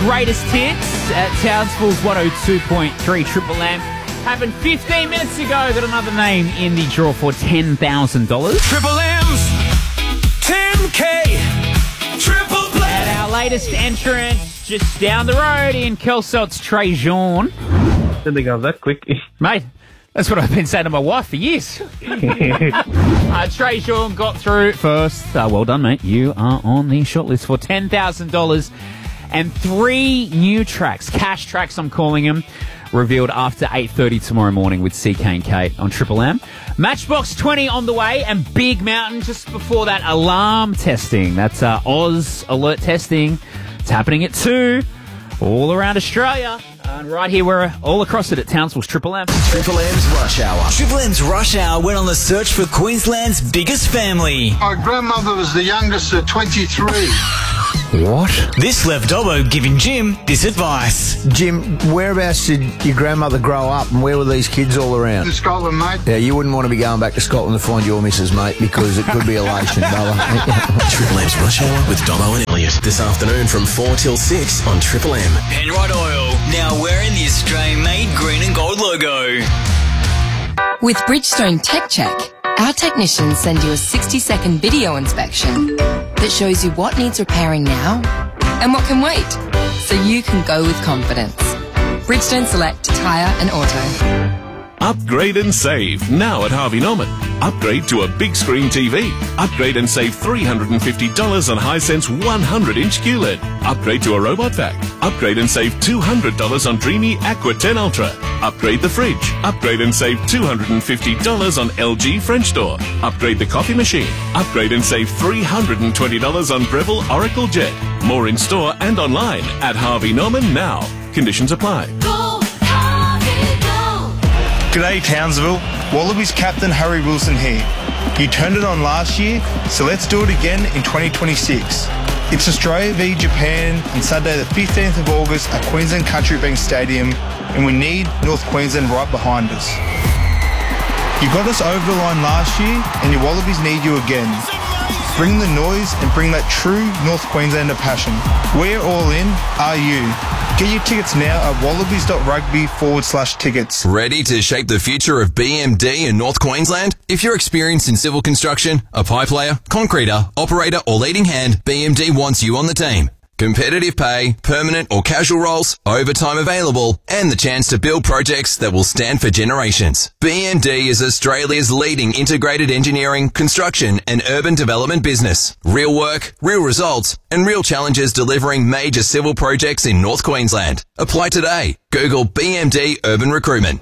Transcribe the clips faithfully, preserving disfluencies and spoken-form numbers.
greatest hits at Townsville's one oh two point three Triple M. Happened fifteen minutes ago. Got another name in the draw for ten thousand dollars. Triple M's ten K Triple Play. And our latest entrant just down the road in Kelsot's Trey Jean. Didn't think I was that quick. Mate, that's what I've been saying to my wife for years. uh, Trey Jean got through first. Uh, well done, mate. You are on the shortlist for ten thousand dollars and three new tracks, cash tracks I'm calling them, revealed after eight thirty tomorrow morning with C K and Kate on Triple M. Matchbox twenty on the way, and Big Mountain just before that. Alarm testing. That's uh, Oz alert testing. It's happening at two all around Australia. And right here, we're all across it at Townsville's Triple M. Triple M's Rush Hour. Triple M's Rush Hour went on the search for Queensland's biggest family. My grandmother was the youngest of twenty-three. What? This left Dobbo giving Jim this advice. Jim, whereabouts did your grandmother grow up, and where were these kids all around? In Scotland, mate. Yeah, you wouldn't want to be going back to Scotland to find your missus, mate, because it could be elation, brother. Triple M's Rush Hour with Dobbo and Elliot this afternoon from four till six on Triple M. Penrite Oil, now wearing the Australian-made green and gold logo. With Bridgestone Tech Check, our technicians send you a sixty-second video inspection that shows you what needs repairing now and what can wait, so you can go with confidence. Bridgestone Select Tyre and Auto. Upgrade and save now at Harvey Norman. Upgrade to a big screen T V. Upgrade and save three hundred fifty dollars on Hisense one hundred inch Q L E D. Upgrade to a robot vac. Upgrade and save two hundred dollars on Dreamy Aqua ten Ultra. Upgrade the fridge. Upgrade and save two hundred fifty dollars on L G French door. Upgrade the coffee machine. Upgrade and save three hundred twenty dollars on Breville Oracle Jet. More in store and online at Harvey Norman now. Conditions apply. Go, Harvey, go. G'day Townsville, Wallabies captain Harry Wilson here. You turned it on last year, so let's do it again in twenty twenty-six. It's Australia v Japan on Saturday the fifteenth of August at Queensland Country Bank Stadium, and we need North Queensland right behind us. You got us over the line last year, and your Wallabies need you again. Bring the noise and bring that true North Queenslander passion. We're all in, are you? Get your tickets now at wallabies.rugby forward slash tickets. Ready to shape the future of B M D in North Queensland? If you're experienced in civil construction, a pipe layer, concreter, operator or leading hand, B M D wants you on the team. Competitive pay, permanent or casual roles, overtime available, and the chance to build projects that will stand for generations. B M D is Australia's leading integrated engineering, construction and urban development business. Real work, real results, and real challenges delivering major civil projects in North Queensland. Apply today. Google B M D Urban Recruitment.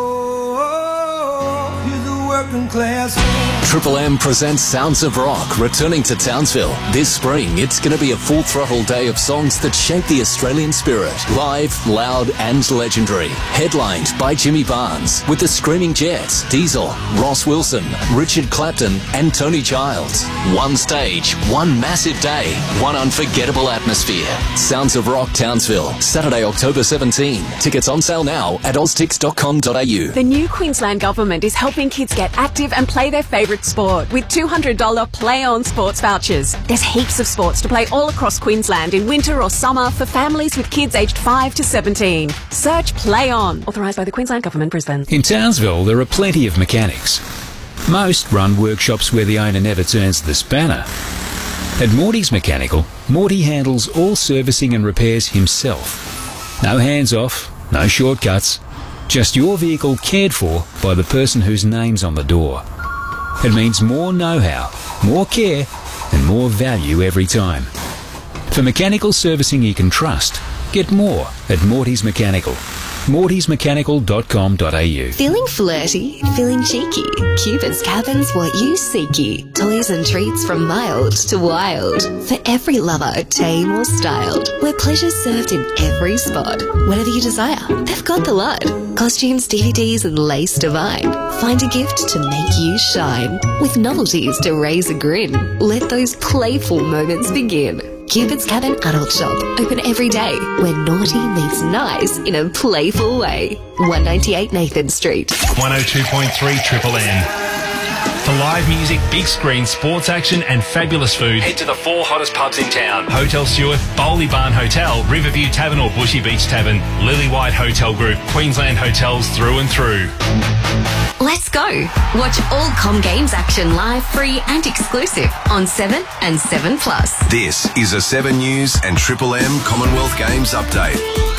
Triple M presents Sounds of Rock, returning to Townsville. This spring, it's going to be a full-throttle day of songs that shape the Australian spirit. Live, loud, and legendary. Headlined by Jimmy Barnes, with the Screaming Jets, Diesel, Ross Wilson, Richard Clapton, and Tony Childs. One stage, one massive day, one unforgettable atmosphere. Sounds of Rock Townsville, Saturday, October seventeenth. Tickets on sale now at oztix dot com dot a u. The new Queensland Government is helping kids get active and play their favourite sport with two hundred dollars Play On sports vouchers. There's heaps of sports to play all across Queensland in winter or summer for families with kids aged five to seventeen. Search Play On. Authorised by the Queensland Government, Brisbane. In Townsville, there are plenty of mechanics. Most run workshops where the owner never turns the spanner. At Morty's Mechanical, Morty handles all servicing and repairs himself. No hands off, no shortcuts. Just your vehicle cared for by the person whose name's on the door. It means more know-how, more care, and more value every time. For mechanical servicing you can trust, get more at Morty's Mechanical. mortys mechanical dot com dot a u. Feeling flirty? Feeling cheeky? Cupid's Cabin's what you seeky. Toys and treats from mild to wild. For every lover, tame or styled. Where pleasure's served in every spot. Whatever you desire, they've got the lot. Costumes, D V Ds and lace divine. Find a gift to make you shine. With novelties to raise a grin. Let those playful moments begin. Cupid's Cabin Adult Shop. Open every day, where naughty meets nice in a playful way. one ninety-eight Nathan Street. one oh two point three Triple M. For live music, big screen, sports action and fabulous food, head to the four hottest pubs in town. Hotel Stewart, Bowley Barn Hotel, Riverview Tavern or Bushy Beach Tavern, Lily White Hotel Group, Queensland hotels through and through. Let's go. Watch all Com Games action live, free and exclusive on seven and seven plus. This is a seven News and Triple M Commonwealth Games update.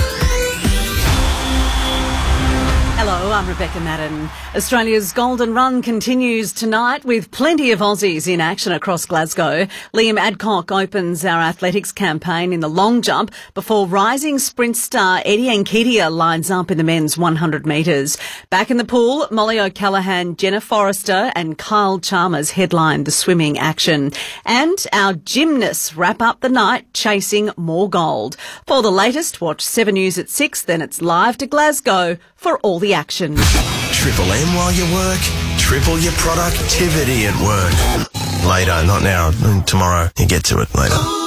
Hello, I'm Rebecca Madden. Australia's Golden Run continues tonight with plenty of Aussies in action across Glasgow. Liam Adcock opens our athletics campaign in the long jump before rising sprint star Eddie Nketiah lines up in the men's one hundred metres. Back in the pool, Molly O'Callaghan, Jenna Forrester and Kyle Chalmers headline the swimming action. And our gymnasts wrap up the night chasing more gold. For the latest, watch seven News at six, then it's live to Glasgow for all the action. Triple M while you work, triple your productivity at work. Later, not now, tomorrow. You get to it later.